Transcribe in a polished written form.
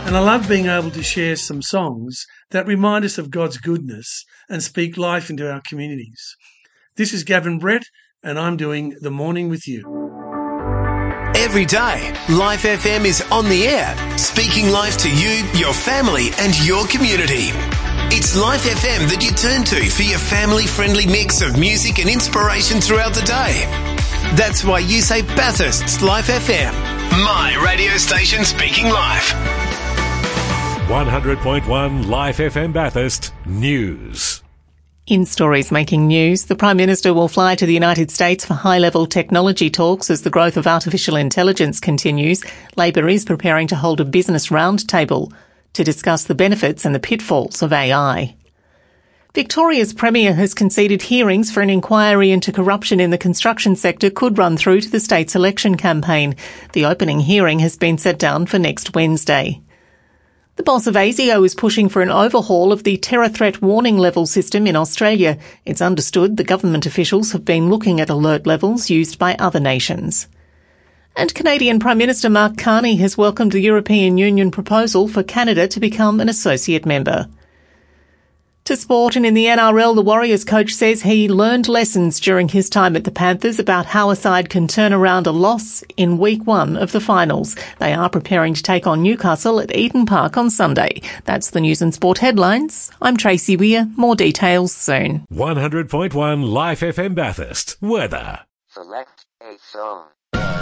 And I love being able to share some songs that remind us of God's goodness and speak life into our communities. This is Gavin Brett, and I'm doing The Morning with You. Every day, Life FM is on the air, speaking life to you, your family and your community. It's Life FM that you turn to for your family-friendly mix of music and inspiration throughout the day. That's why you say Bathurst's Life FM, my radio station speaking life. 100.1 Life FM Bathurst News. In stories making news, the Prime Minister will fly to the United States for high-level technology talks as the growth of artificial intelligence continues. Labor is preparing to hold a business roundtable to discuss the benefits and the pitfalls of AI. Victoria's Premier has conceded hearings for an inquiry into corruption in the construction sector could run through to the state's election campaign. The opening hearing has been set down for next Wednesday. The boss of ASIO is pushing for an overhaul of the terror threat warning level system in Australia. It's understood the government officials have been looking at alert levels used by other nations. And Canadian Prime Minister Mark Carney has welcomed the European Union proposal for Canada to become an associate member. To sport, and in the NRL, the Warriors coach says he learned lessons during his time at the Panthers about how a side can turn around a loss in week 1 of the finals. They are preparing to take on Newcastle at Eden Park on Sunday. That's the news and sport headlines. I'm Tracy Weir. More details soon. 100.1 Life FM Bathurst. Weather. Select a song.